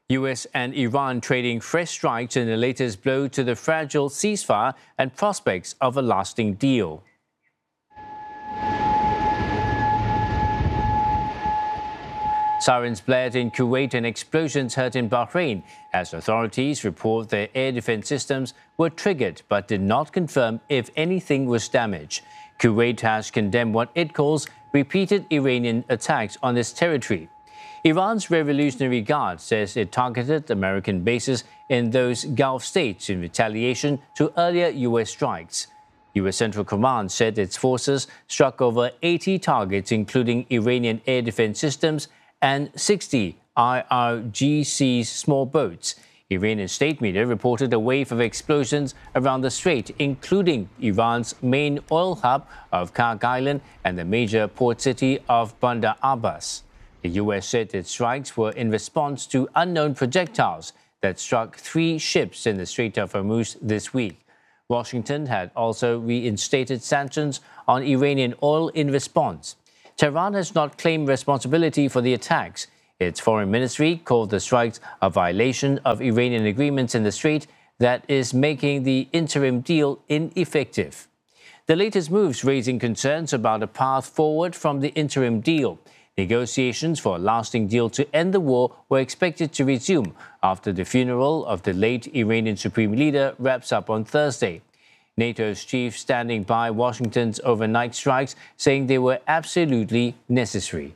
US and Iran trading fresh strikes in the latest blow to the fragile ceasefire and prospects of a lasting deal. Sirens blared in Kuwait and explosions heard in Bahrain as authorities report their air defense systems were triggered but did not confirm if anything was damaged. Kuwait has condemned what it calls repeated Iranian attacks on its territory. Iran's Revolutionary Guard says it targeted American bases in those Gulf states in retaliation to earlier U.S. strikes. U.S. Central Command said its forces struck over 80 targets, including Iranian air defense systems and 60 IRGC small boats. Iranian state media reported a wave of explosions around the strait, including Iran's main oil hub of Karg Island and the major port city of Bandar Abbas. The U.S. said its strikes were in response to unknown projectiles that struck 3 ships in the Strait of Hormuz this week. Washington had also reinstated sanctions on Iranian oil in response. Tehran has not claimed responsibility for the attacks. Its foreign ministry called the strikes a violation of Iranian agreements in the strait that is making the interim deal ineffective. The latest moves raising concerns about a path forward from the interim deal. Negotiations for a lasting deal to end the war were expected to resume after the funeral of the late Iranian supreme leader wraps up on Thursday. NATO's chief standing by Washington's overnight strikes, saying they were absolutely necessary.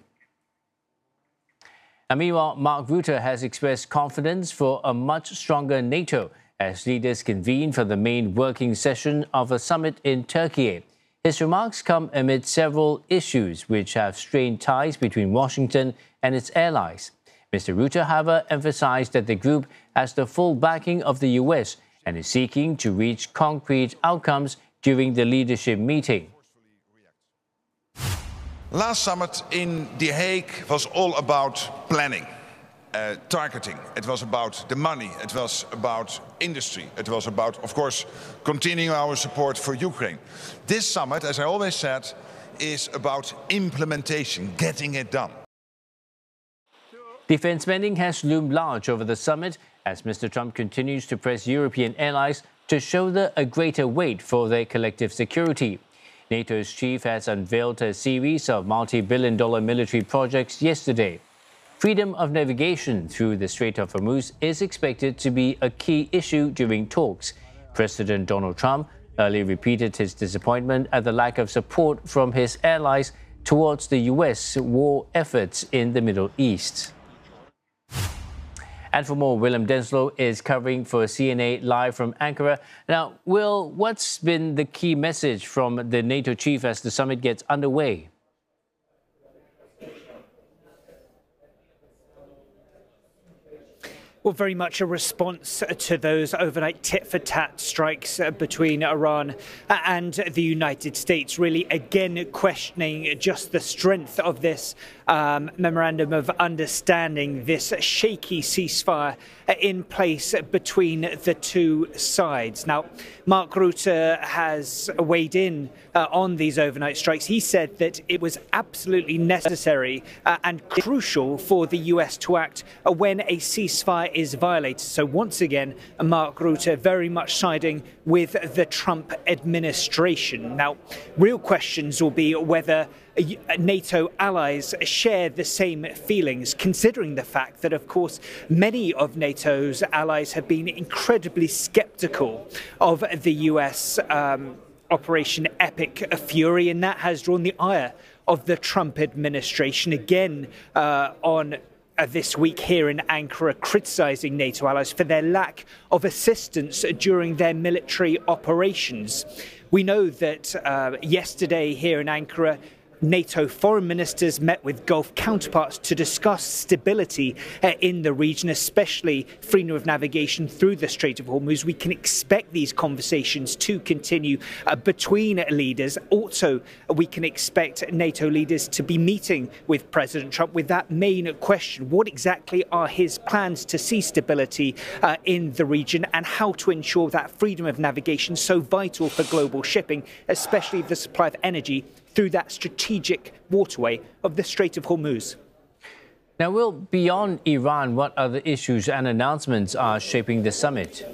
And meanwhile, Mark Rutte has expressed confidence for a much stronger NATO as leaders convene for the main working session of a summit in Turkey. His remarks come amid several issues which have strained ties between Washington and its allies. Mr. Rutte, however, emphasized that the group has the full backing of the U.S. and is seeking to reach concrete outcomes during the leadership meeting. Last summit in The Hague was all about planning, targeting. It was about the money. It was about industry. It was about, of course, continuing our support for Ukraine. This summit, as I always said, is about implementation, getting it done. Defense spending has loomed large over the summit as Mr. Trump continues to press European allies to shoulder a greater weight for their collective security. NATO's chief has unveiled a series of multi-billion-dollar military projects yesterday. Freedom of navigation through the Strait of Hormuz is expected to be a key issue during talks. President Donald Trump earlier repeated his disappointment at the lack of support from his allies towards the U.S. war efforts in the Middle East. And for more, Willem Denslow is covering for CNA live from Ankara. Now, Will, what's been the key message from the NATO chief as the summit gets underway? Well, very much a response to those overnight tit-for-tat strikes between Iran and the United States, really again questioning just the strength of this memorandum of understanding, this shaky ceasefire in place between the two sides. Now, Mark Rutte has weighed in on these overnight strikes. He said that it was absolutely necessary and crucial for the US to act when a ceasefire is violated. So once again, Mark Rutte very much siding with the Trump administration. Now, real questions will be whether NATO allies share the same feelings, considering the fact that, of course, many of NATO's allies have been incredibly skeptical of the US Operation Epic Fury, and that has drawn the ire of the Trump administration again on this week here in Ankara, criticising NATO allies for their lack of assistance during their military operations. We know that yesterday here in Ankara, NATO foreign ministers met with Gulf counterparts to discuss stability in the region, especially freedom of navigation through the Strait of Hormuz. We can expect these conversations to continue between leaders. Also, we can expect NATO leaders to be meeting with President Trump with that main question: what exactly are his plans to see stability in the region, and how to ensure that freedom of navigation so vital for global shipping, especially the supply of energy through that strategic waterway of the Strait of Hormuz. Now, Will, beyond Iran, what other issues and announcements are shaping the summit?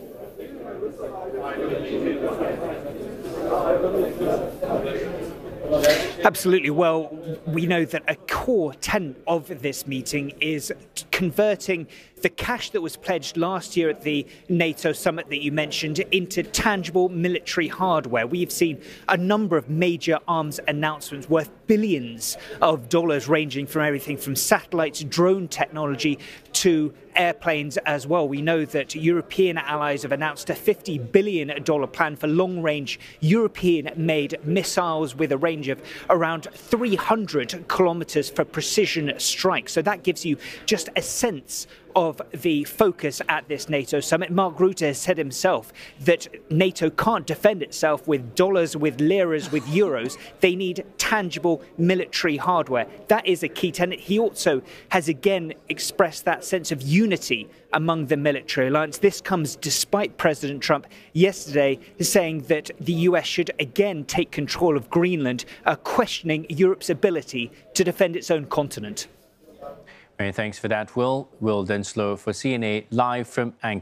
Absolutely. Well, we know that a core tenet of this meeting is converting the cash that was pledged last year at the NATO summit that you mentioned into tangible military hardware. We've seen a number of major arms announcements worth billions of dollars, ranging from everything from satellites, drone technology to airplanes as well. We know that European allies have announced a $50 billion plan for long-range European-made missiles with a range of around 300 kilometers for precision strikes. So that gives you just a sense of the focus at this NATO summit. Mark Rutte has said himself that NATO can't defend itself with dollars, with liras, with euros. They need tangible military hardware. That is a key tenet. He also has again expressed that sense of unity among the military alliance. This comes despite President Trump yesterday saying that the US should again take control of Greenland, questioning Europe's ability to defend its own continent. Many thanks for that, Will. Will Denslow for CNA live from Ankara.